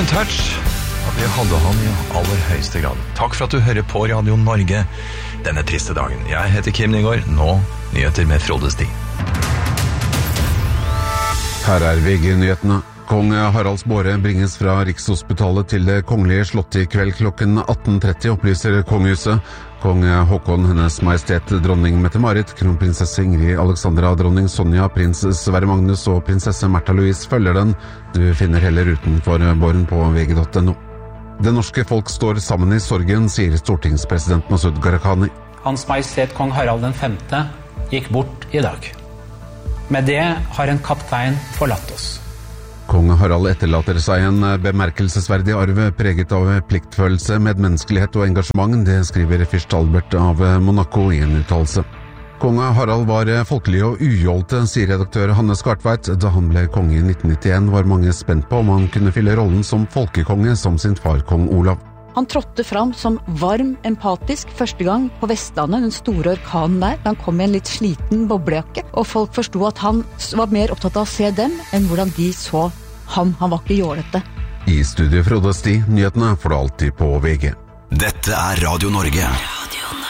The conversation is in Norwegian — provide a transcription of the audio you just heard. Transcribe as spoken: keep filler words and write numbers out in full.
Human Touch. Ja, vi hadde han i aller høyeste grad. Takk for at du hører på Radio Norge denne triste dagen. Jeg heter Kim Nygaard, nå nyheter med Frode Sti. Her er V G-nyhetene. Kong Haralds båre bringes fra Rikshospitalet til det kongelige slott i kveld klokken atten tretti, opplyser kongehuset. Kong Håkon, hennes majestet dronning Mette-Marit, kronprinsesse Ingrid Alexandra, dronning Sonja, prins Sverre Magnus og prinsesse Märtha Louise følger den. Du finner hele ruten for båren på v g punktum no. Det norske folk står sammen i sorgen, sier stortingspresident Masud Gharahkhani. Hans majestet kong Harald den femte gikk bort i dag. Med det har en kaptein forlatt oss. Kong Harald etterlater seg en bemerkelsesverdig arv preget av pliktfølelse, medmenneskelighet og engasjement, det skriver fyrst Albert av Monaco i en uttalelse. Kong Harald var folkelig og ujålte, sier redaktør Hanne Skartveit. Da han ble konge i nitten nittien var mange spent på om han kunne fylle rollen som folkekonge som sin far kong Olav. Han trådte fram som varm, empatisk, første gang på Vestlandet, den store orkanen der. Han kom i en litt sliten boblejakke, og folk forstod at han var mer opptatt av å se dem enn hvordan de så han. Han var ikke jålete. I studio Frode Sti, nyhetene får du alltid på V G. Dette er Radio Norge.